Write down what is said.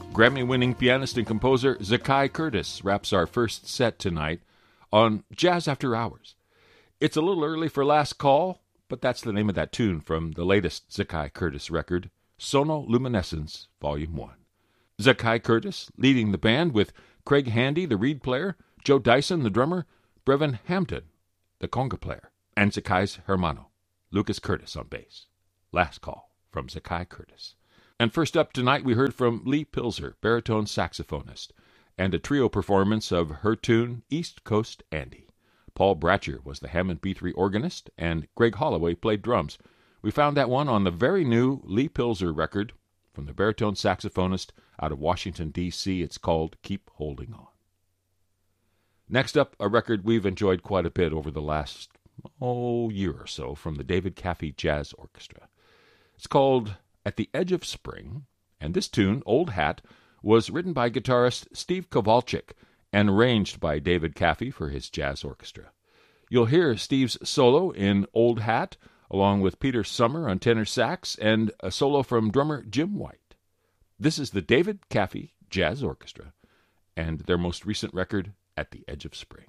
Grammy-winning pianist and composer Zakai Curtis wraps our first set tonight on Jazz After Hours. It's a little early for last call, but that's the name of that tune from the latest Zakai Curtis record, Sonoluminescence, Volume 1. Zakai Curtis leading the band with Craig Handy, the reed player, Joe Dyson, the drummer, Brevin Hampton, the conga player, and Zakai's hermano, Lucas Curtis on bass. Last call from Zakai Curtis. And first up tonight we heard from Lee Pilzer, baritone saxophonist, and a trio performance of her tune, East Coast Andy. Paul Bratcher was the Hammond B3 organist, and Greg Holloway played drums. We found that one on the very new Lee Pilzer record from the baritone saxophonist out of Washington, D.C. It's called Keep Holding On. Next up, a record we've enjoyed quite a bit over the last year or so from the David Caffey Jazz Orchestra. It's called At the Edge of Spring, and this tune, Old Hat, was written by guitarist Steve Kowalczyk and arranged by David Caffey for his jazz orchestra. You'll hear Steve's solo in Old Hat, along with Peter Summer on tenor sax and a solo from drummer Jim White. This is the David Caffey Jazz Orchestra and their most recent record, At the Edge of Spring.